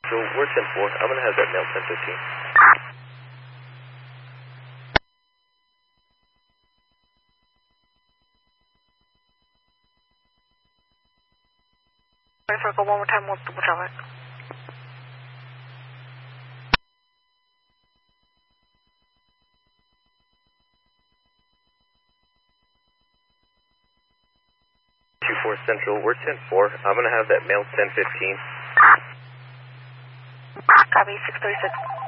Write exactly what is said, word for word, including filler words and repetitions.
So we're ten four. I'm going to have that male ten fifteen. Circle one more time, multiple traffic. two four Central, we're ten four. I'm going to have that male ten fifteen. Copy, six thirty-six.